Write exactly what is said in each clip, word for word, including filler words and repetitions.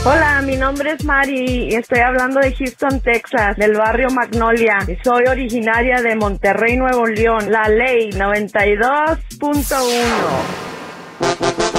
Hola, mi nombre es Mari y estoy hablando de Houston, Texas, del barrio Magnolia. Y soy originaria de Monterrey, Nuevo León. La ley noventa y dos punto uno.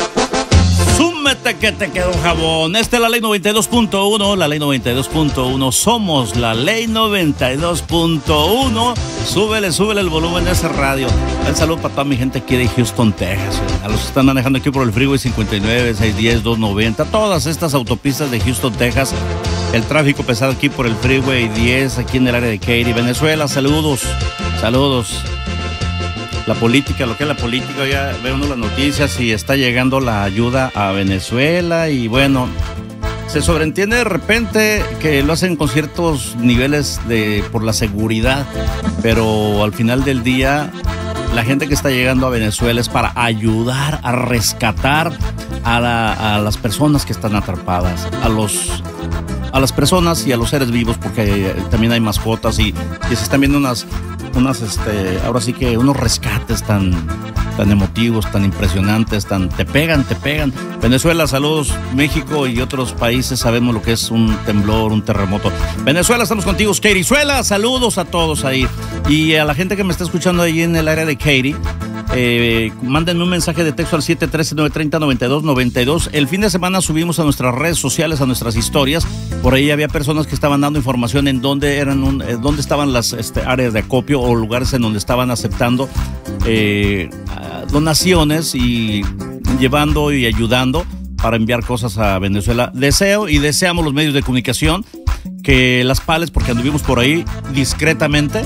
Súmete que te quedó jabón. Esta es la ley noventa y dos punto uno. La ley noventa y dos punto uno. Somos la ley noventa y dos punto uno. Súbele, súbele el volumen de ese radio. Un saludo para toda mi gente aquí de Houston, Texas. A los que están manejando aquí por el Freeway cincuenta y nueve, seiscientos diez, doscientos noventa. Todas estas autopistas de Houston, Texas. El tráfico pesado aquí por el Freeway diez, aquí en el área de Katy, Venezuela. Saludos, saludos. La política, lo que es la política, ya ve uno las noticias y está llegando la ayuda a Venezuela y bueno, se sobreentiende de repente que lo hacen con ciertos niveles de por la seguridad, pero al final del día la gente que está llegando a Venezuela es para ayudar a rescatar a, la, a las personas que están atrapadas, a los a las personas y a los seres vivos, porque también hay mascotas y, y se están viendo unas unas este ahora sí que unos rescates tan tan emotivos, tan impresionantes, tan te pegan, te pegan. Venezuela, saludos. México y otros países sabemos lo que es un temblor, un terremoto. Venezuela, estamos contigo. Katyzuela, saludos a todos ahí. Y a la gente que me está escuchando ahí en el área de Katy, eh, mándenme un mensaje de texto al siete uno tres, nueve tres cero, nueve dos nueve dos. El fin de semana subimos a nuestras redes sociales, a nuestras historias. Por ahí había personas que estaban dando información en dónde eran un, eh, dónde estaban las este, áreas de acopio o lugares en donde estaban aceptando eh, donaciones y llevando y ayudando para enviar cosas a Venezuela. Deseo y deseamos los medios de comunicación que las pales, porque anduvimos por ahí discretamente,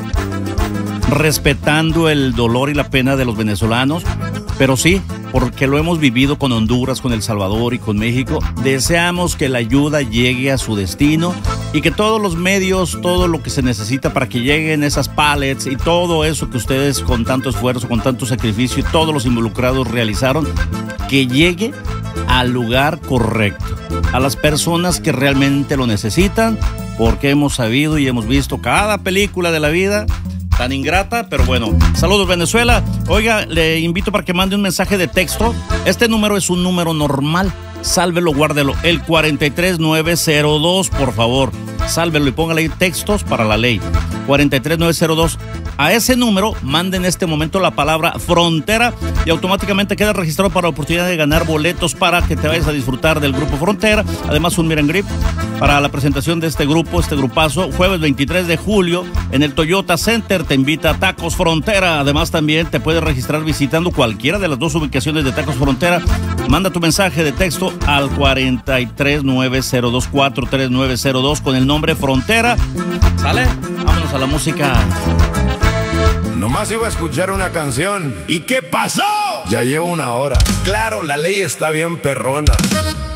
respetando el dolor y la pena de los venezolanos, pero sí, porque lo hemos vivido con Honduras, con El Salvador y con México. Deseamos que la ayuda llegue a su destino y que todos los medios, todo lo que se necesita para que lleguen esas pallets y todo eso que ustedes con tanto esfuerzo, con tanto sacrificio y todos los involucrados realizaron, que llegue al lugar correcto, a las personas que realmente lo necesitan, porque hemos sabido y hemos visto cada película de la vida tan ingrata, pero bueno. Saludos, Venezuela. Oiga, le invito para que mande un mensaje de texto. Este número es un número normal. Sálvelo, guárdelo. El cuarenta y tres nueve cero dos, por favor. Sálvelo y póngale ahí textos para la ley. cuarenta y tres nueve cero dos. A ese número, mande en este momento la palabra Frontera y automáticamente queda registrado para la oportunidad de ganar boletos para que te vayas a disfrutar del Grupo Frontera. Además, un meet and greet para la presentación de este grupo, este grupazo, jueves veintitrés de julio en el Toyota Center. Te invita a Tacos Frontera. Además, también te puedes registrar visitando cualquiera de las dos ubicaciones de Tacos Frontera. Manda tu mensaje de texto al cuarenta y tres nueve cero dos, cuarenta y tres nueve cero dos con el nombre Frontera. ¿Sale? Vámonos a la música. Nomás iba a escuchar una canción. ¿Y qué pasó? Ya llevo una hora. Claro, la ley está bien perrona.